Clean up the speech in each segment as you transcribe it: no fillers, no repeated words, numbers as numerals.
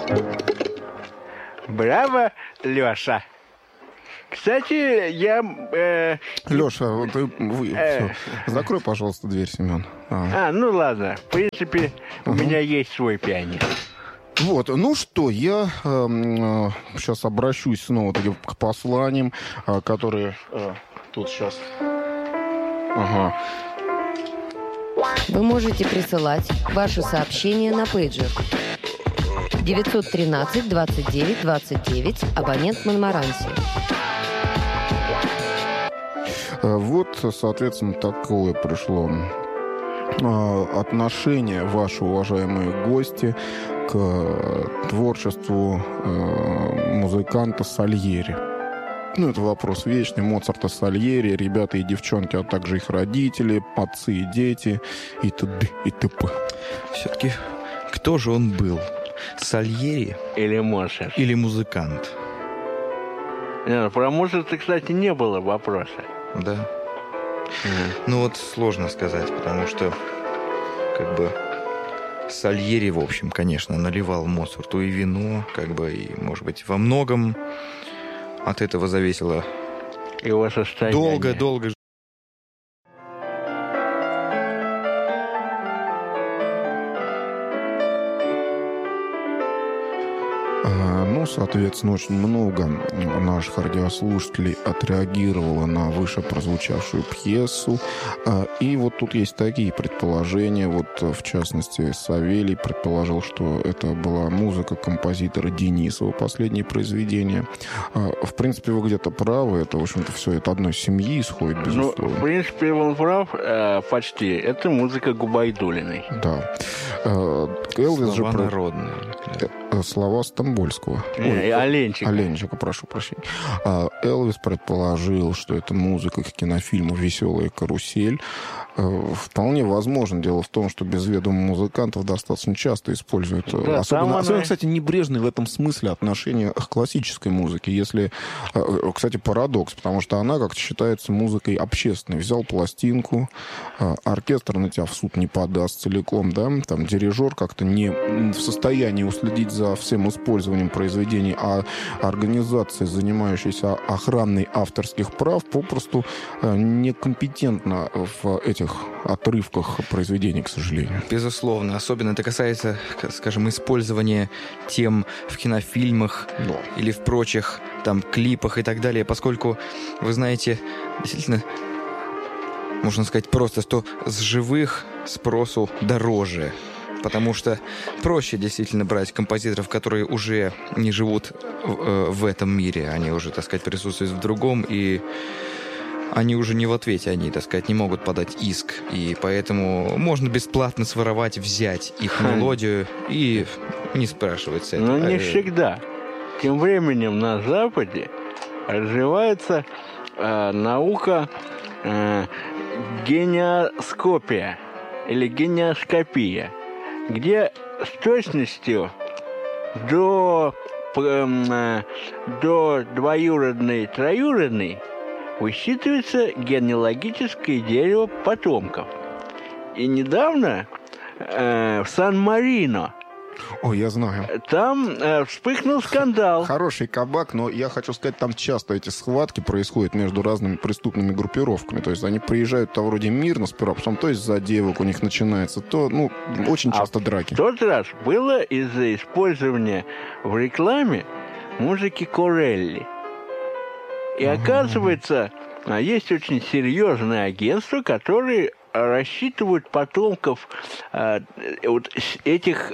Браво, Леша. Кстати, я... Леша, всё. Закрой, пожалуйста, дверь, Семен. Ну ладно. В принципе, у меня есть свой пианино. Вот, ну что, я сейчас обращусь снова-таки к посланиям, которые тут сейчас... Ага. Вы можете присылать ваши сообщения на пейджер 913 29 29, абонент Монмаранси. Вот, соответственно, такое пришло отношение, ваши уважаемые гости, к творчеству музыканта Сальери. Ну, это вопрос вечный. Моцарта, Сальери, ребята и девчонки, а также их родители, отцы и дети, и т.д. и т.п. Все-таки кто же он был? Сальери Или Моцарт? или музыкант? Про Моцарта, кстати, не было вопроса. Да. Ну вот сложно сказать, потому что как бы Сальери, в общем, конечно, наливал Моцарту и вино, как бы, и, может быть, во многом от этого зависело Его состояние. долго. Ну, соответственно, очень много наших радиослушателей отреагировало на выше прозвучавшую пьесу. И вот тут есть такие предположения. Вот, в частности, Савелий предположил, что это была музыка композитора Денисова, последнее произведение. В принципе, вы где-то правы. Это, в общем-то, все это одной семьи исходит, безусловно. Ну, в принципе, он прав почти. Это музыка Губайдулиной. Да. Элвис Слова же... народные. Слова Стамбульского. Оленчика, прошу прощения. Элвис предположил, что это музыка к кинофильму «Веселая карусель». Вполне возможно. Дело в том, что без ведома музыкантов достаточно часто используют... Да, особенно, кстати, небрежные в этом смысле отношения к классической музыке. Если... Кстати, парадокс, потому что она, как считается, музыкой общественной. Взял пластинку, оркестр на тебя в суд не подаст целиком, да? Там дирижер как-то не в состоянии уследить за всем использованием произведений, а организация, занимающаяся охраной авторских прав, попросту некомпетентна в этих отрывках произведений, к сожалению. Безусловно. Особенно это касается, скажем, использования тем в кинофильмах или в прочих там клипах и так далее, поскольку, вы знаете, действительно, можно сказать просто, что с живых спросу дороже. Потому что проще действительно брать композиторов, которые уже не живут в этом мире. Они уже, так сказать, присутствуют в другом, и они уже не в ответе, они, так сказать, не могут подать иск. И поэтому можно бесплатно своровать, взять их мелодию и не спрашивать с этого. Но не всегда. Тем временем на Западе развивается наука гениоскопия или гениоскопия, где с точностью до двоюродной, троюродной высчитывается генеалогическое дерево потомков. И недавно в Сан-Марино Ой, я знаю. там вспыхнул скандал. Хороший кабак, но я хочу сказать, там часто эти схватки происходят между разными преступными группировками. То есть они приезжают то вроде мирно сперва, потом то из-за девок у них начинается, то, очень часто драки. В тот раз было из-за использования в рекламе музыки Корелли. И оказывается, есть очень серьезные агентства, которые рассчитывают потомков вот этих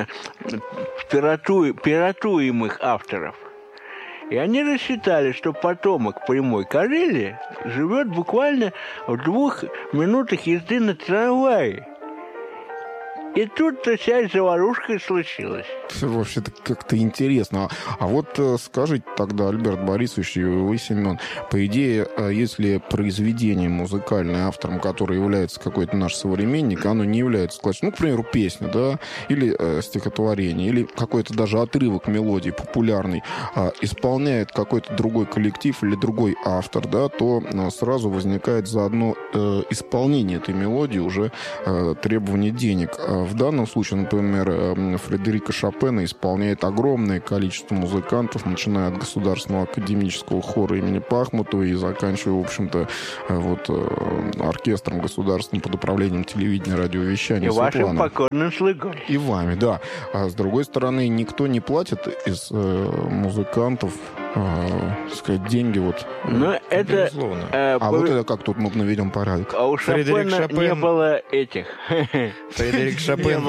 пиратуемых авторов. И они рассчитали, что потомок прямой Корелли живет буквально в 2 минутах езды на трамвае. И тут-то вся заварушка и случилась. Вообще-то как-то интересно. А вот скажите тогда, Альберт Борисович, и вы, Семен, по идее, если произведение музыкальное, автором которое является какой-то наш современник, оно не является классическим, к примеру, песня, да, или стихотворение, или какой-то даже отрывок мелодии популярный, исполняет какой-то другой коллектив или другой автор, да, то сразу возникает заодно исполнение этой мелодии уже требование денег. В данном случае, например, Фредерика Шопена исполняет огромное количество музыкантов, начиная от Государственного академического хора имени Пахмутова и заканчивая, в общем-то, вот, оркестром государственным под управлением телевидения, радиовещания. И вашим покорным слугой. И вами, да. А с другой стороны, никто не платит из музыкантов, сказать, деньги вот. Но это... вот это как тут мы наведем порядок. А у Шопена не было этих. Фредерик Шопен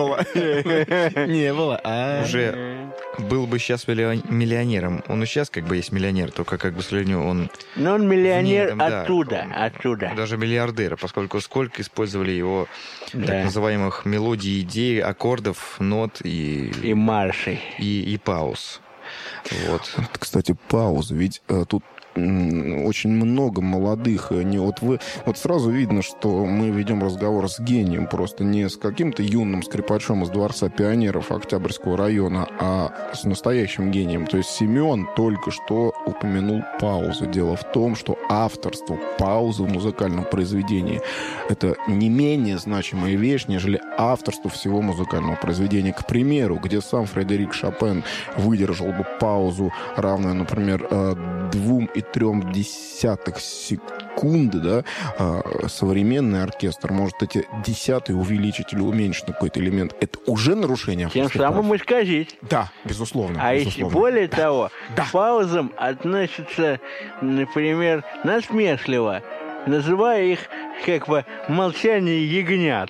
не было. Уже был бы сейчас миллионером. Он и сейчас как бы есть миллионер, только как бы, к сожалению, он... Но он миллионер да, оттуда. Даже миллиардер, поскольку сколько использовали его так называемых мелодий, идей, аккордов, нот и маршей. И пауз. Вот. Кстати, пауза. Ведь тут очень много молодых. Вот сразу видно, что мы ведем разговор с гением, просто не с каким-то юным скрипачом из Дворца пионеров Октябрьского района, а с настоящим гением. То есть Семен только что упомянул паузу. Дело в том, что авторство паузы в музыкальном произведении — это не менее значимая вещь, нежели авторство всего музыкального произведения. К примеру, где сам Фредерик Шопен выдержал бы паузу, равную, например, 2,3 секунды, да, современный оркестр может эти десятые увеличить или уменьшить на какой-то элемент. Это уже нарушение авторских прав. Тем самым исказить. Да, безусловно. А безусловно. если более того, к паузам относятся, например, насмешливо, называя их как бы молчание ягнят.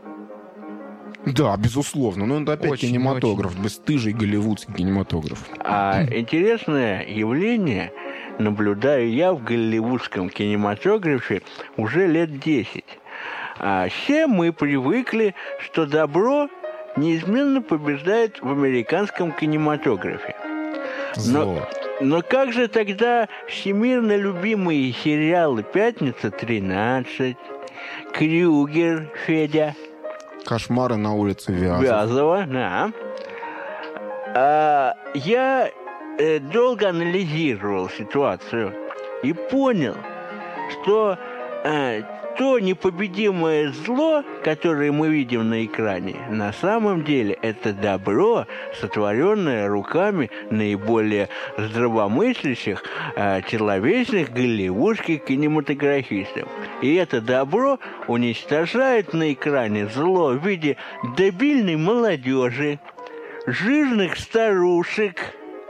Да, безусловно. Но это опять кинематограф, бесстыжий голливудский кинематограф. А интересное явление наблюдаю я в голливудском кинематографе уже лет 10. Все мы привыкли, что добро неизменно побеждает в американском кинематографе. Но как же тогда всемирно любимые сериалы «Пятница 13», «Крюгер», «Федя», «Кошмары на улице Вязова, да. Я долго анализировал ситуацию и понял, что то непобедимое зло, которое мы видим на экране, на самом деле это добро, сотворенное руками наиболее здравомыслящих, человечных голливудских кинематографистов. И это добро уничтожает на экране зло в виде дебильной молодежи, жирных старушек,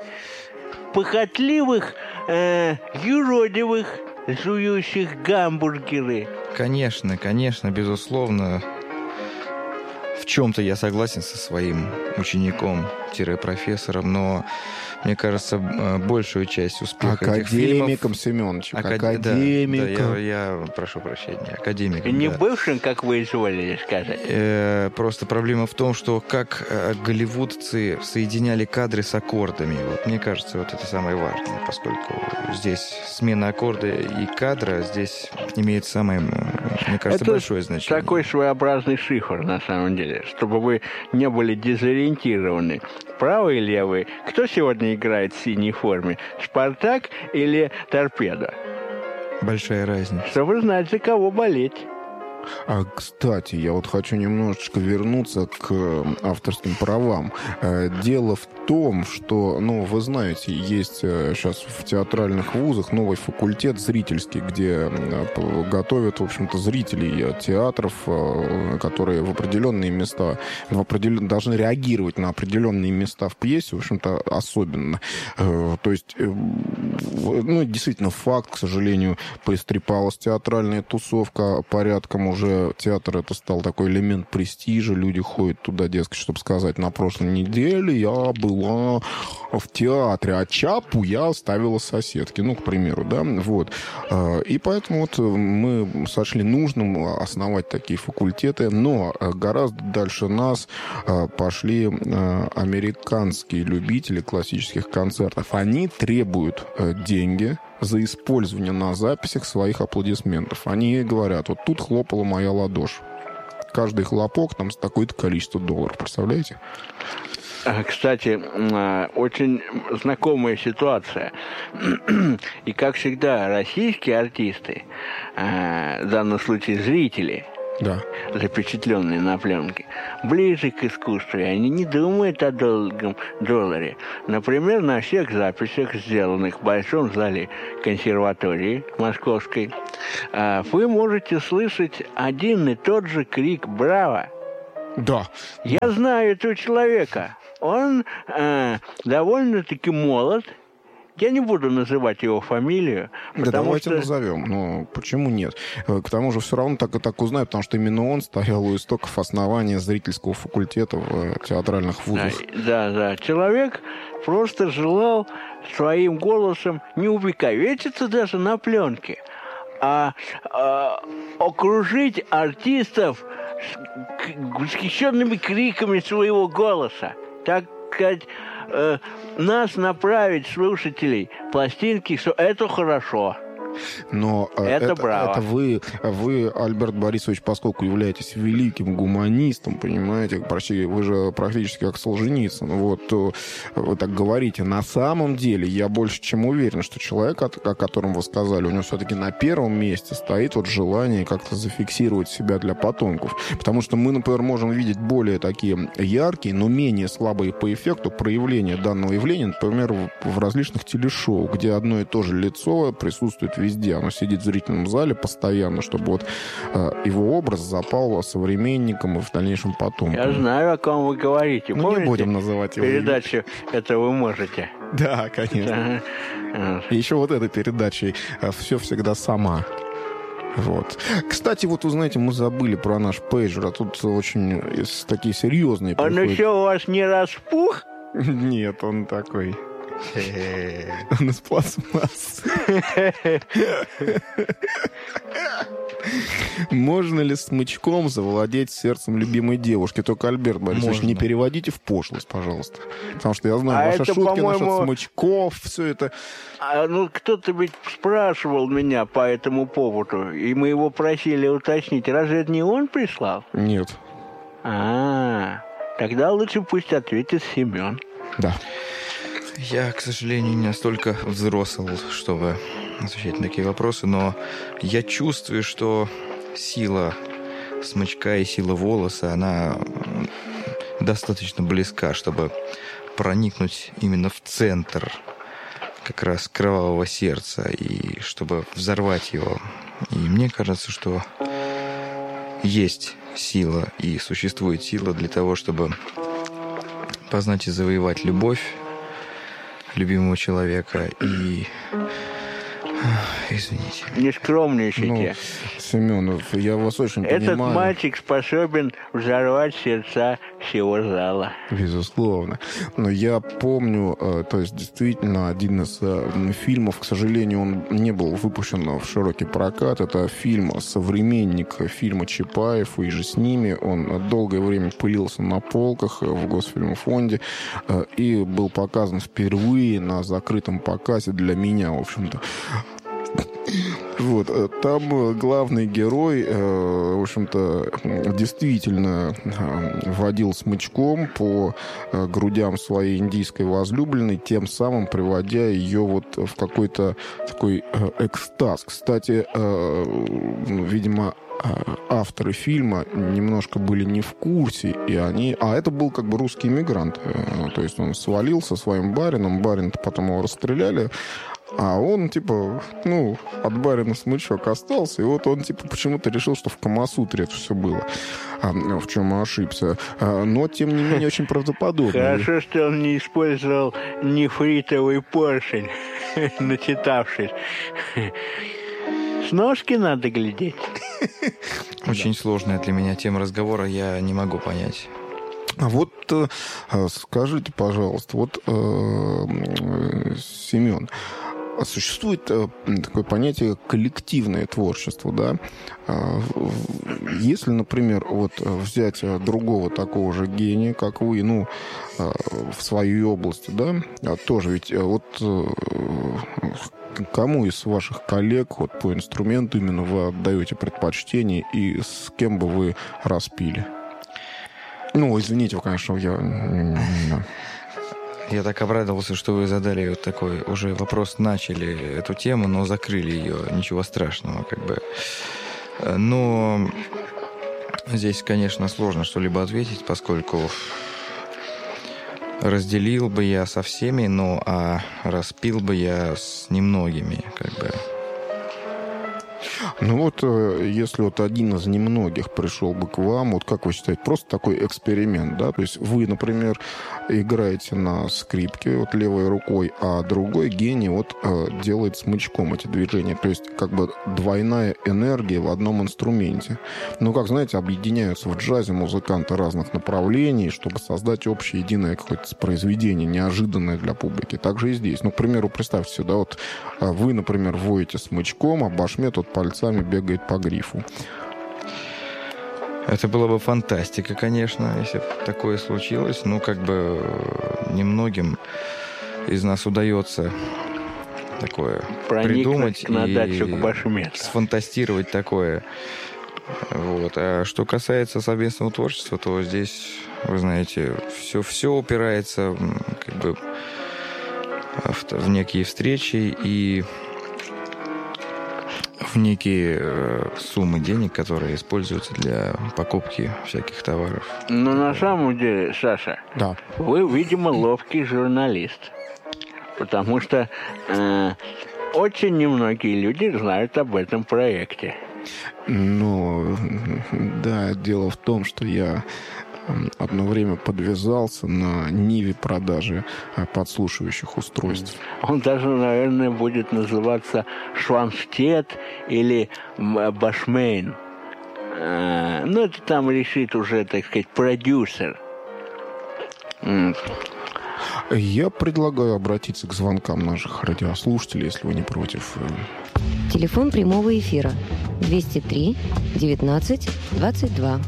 похотливых, юродивых, жующих гамбургеры. Конечно, безусловно. В чем-то я согласен со своим учеником-профессором, но мне кажется, большую часть успеха этих фильмов... Академиком, Семеновичем, академиком. Да, я прошу прощения, академиком. Не бывшим, как вы изволили сказать. Просто проблема в том, что как голливудцы соединяли кадры с аккордами. Вот, мне кажется, вот это самое важное, поскольку здесь смена аккорда и кадра здесь имеет самое, мне кажется, это большое значение. Такой своеобразный шифр, на самом деле, чтобы вы не были дезориентированы. Правый и левый. Кто сегодня играет в синей форме? «Спартак» или «Торпедо»? Большая разница. Чтобы знать, за кого болеть. Кстати, я вот хочу немножечко вернуться к авторским правам. Дело в том, что, вы знаете, есть сейчас в театральных вузах новый факультет зрительский, где готовят, в общем-то, зрителей театров, которые в определенные места должны реагировать на определенные места в пьесе, в общем-то, особенно. То есть, действительно, факт, к сожалению, поистрепалась театральная тусовка порядком уже. Театр это стал такой элемент престижа. Люди ходят туда, дескать, чтобы сказать, на прошлой неделе я была в театре, а чапу я оставила соседке. К примеру, да, вот. И поэтому вот мы сочли нужным основать такие факультеты, но гораздо дальше нас пошли американские любители классических концертов. Они требуют деньги за использование на записях своих аплодисментов. Они говорят, вот тут хлопала моя ладошь. Каждый хлопок там с такое-то количество $. Представляете? Кстати, очень знакомая ситуация. И, как всегда, российские артисты, в данном случае зрители, Да. запечатленные на пленке, ближе к искусству, и они не думают о долгом долларе. Например, на всех записях, сделанных в Большом зале консерватории Московской, вы можете слышать один и тот же крик «Браво!». Да. Я знаю этого человека. Он довольно-таки молод. Я не буду называть его фамилию, Да, давайте назовем. Но почему нет? К тому же все равно так узнают, потому что именно он стоял у истоков основания зрительского факультета в театральных вузах. Да. Человек просто желал своим голосом не увековечиться даже на пленке, а окружить артистов восхищенными криками своего голоса. Так сказать, нас направить, слушателей, пластинки, что это хорошо. Но это браво. Это вы, Альберт Борисович, поскольку являетесь великим гуманистом, понимаете, вы же практически как Солженицын, вот, вы так говорите. На самом деле, я больше чем уверен, что человек, о котором вы сказали, у него все-таки на первом месте стоит вот желание как-то зафиксировать себя для потомков. Потому что мы, например, можем видеть более такие яркие, но менее слабые по эффекту проявления данного явления, например, в различных телешоу, где одно и то же лицо присутствует везде. Оно сидит в зрительном зале постоянно, чтобы вот его образ запал современникам и в дальнейшем потомкам. Я знаю, о ком вы говорите. Мы не будем называть его. Передачу «Это вы можете». Да, конечно. И еще вот этой передачей «Все всегда сама». Вот. Кстати, вот вы знаете, мы забыли про наш пейджер, а тут очень такие серьезные Он приходят. еще у вас не распух? Нет, он такой... Он из пластмассы. Можно ли смычком завладеть сердцем любимой девушки? Только, Альберт Борисович, не переводите в пошлость, пожалуйста. Потому что я знаю, ваши шутки насчет смычков, все это... Кто-то ведь спрашивал меня по этому поводу, и мы его просили уточнить. Разве это не он прислал? Нет. Тогда лучше пусть ответит Семен. Да. Я, к сожалению, не настолько взрослый, чтобы отвечать на такие вопросы, но я чувствую, что сила смычка и сила волоса, она достаточно близка, чтобы проникнуть именно в центр как раз кровавого сердца и чтобы взорвать его. И мне кажется, что есть сила и существует сила для того, чтобы познать и завоевать любовь любимого человека и... Извините. Не скромничайте. Семенов, я вас очень понимаю. Этот мальчик способен взорвать сердца всего зала. Безусловно. Но я помню, то есть действительно один из фильмов, к сожалению, он не был выпущен в широкий прокат. Это фильм «Современник» фильма Чапаев, и же с ними. Он долгое время пылился на полках в Госфильмфонде и был показан впервые на закрытом показе для меня, в общем-то. Вот, там главный герой, в общем-то, действительно водил смычком по грудям своей индийской возлюбленной, тем самым приводя ее вот в какой-то такой экстаз. Кстати, видимо, авторы фильма немножко были не в курсе, и они... это был как бы русский иммигрант. То есть он свалил со своим барином, барин-то потом его расстреляли, а он, от барина смычок остался, и вот он, почему-то решил, что в Камасутре это все было, в чем ошибся. Но, тем не менее, очень правдоподобно. Хорошо, что он не использовал нефритовый поршень, начитавшись. С ножки надо глядеть. Очень сложная для меня тема разговора, я не могу понять. Вот скажите, пожалуйста, Семен, существует такое понятие коллективное творчество, да? Если, например, взять другого такого же гения, как вы, в своей области, да, тоже ведь кому из ваших коллег по инструменту именно вы отдаете предпочтение и с кем бы вы распили? Извините, конечно, Я так обрадовался, что вы задали такой уже вопрос, начали эту тему, но закрыли ее. Ничего страшного, Но Здесь, конечно, сложно что-либо ответить, поскольку разделил бы я со всеми, а распил бы я с немногими, как бы. Ну вот, если вот один из немногих пришел бы к вам, вот как вы считаете, просто такой эксперимент, да? То есть вы, например, играете на скрипке вот левой рукой, а другой гений вот делает смычком эти движения. То есть как бы двойная энергия в одном инструменте. Ну, как, знаете, объединяются в джазе музыканты разных направлений, чтобы создать общее единое какое-то произведение, неожиданное для публики. Так же и здесь. Ну, к примеру, представьте себе, да, вот вы, например, воете смычком, а Башмет вот пальцами бегает по грифу. Это была бы фантастика, конечно, если бы такое случилось. Ну, как бы немногим из нас удается такое придумать и сфантастировать такое. Вот. А что касается совместного творчества, то здесь, вы знаете, все упирается как бы в некие встречи и в некие суммы денег, которые используются для покупки всяких товаров. Но на самом деле, Саша, да, вы, видимо, ловкий журналист. Потому что очень немногие люди знают об этом проекте. Ну, да, дело в том, что я одно время подвязался на ниве продажи подслушивающих устройств. Он даже, наверное, будет называться Шванштет или Башмейн. Ну, это там решит уже, так сказать, продюсер. Я предлагаю обратиться к звонкам наших радиослушателей, если вы не против. Телефон прямого эфира 203 19 22.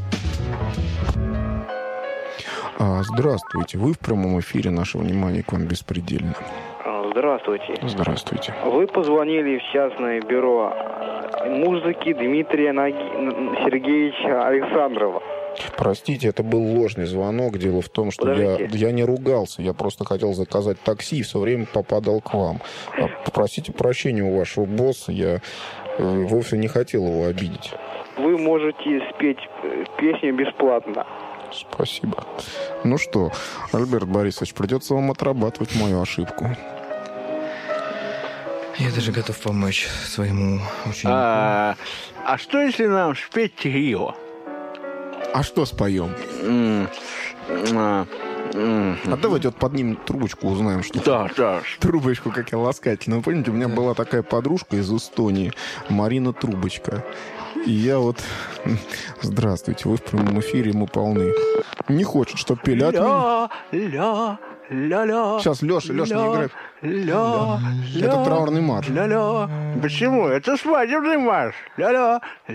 Здравствуйте. Вы в прямом эфире. Наше внимание к вам беспредельно. Здравствуйте. Здравствуйте. Вы позвонили в частное бюро музыки Дмитрия Сергеевича Александрова. Простите, это был ложный звонок. Дело в том, что я не ругался. Я просто хотел заказать такси и все время попадал к вам. Попросите прощения у вашего босса. Я вовсе не хотел его обидеть. Вы можете спеть песню бесплатно. Спасибо. Ну что, Альберт Борисович, придется вам отрабатывать мою ошибку. Я даже готов помочь своему ученику. А что, если нам спеть трио? А что споем? А давайте вот поднимем трубочку, узнаем, что... Да. Трубочку, как я ласкательно. Вы помните, у меня была такая подружка из Эстонии, Марина Трубочка. И я вот... Здравствуйте, вы в прямом эфире, мы полны. Не хочет, чтоб пели от меня. Сейчас, Леша, не играет. Это траурный марш. Почему? Это свадебный марш.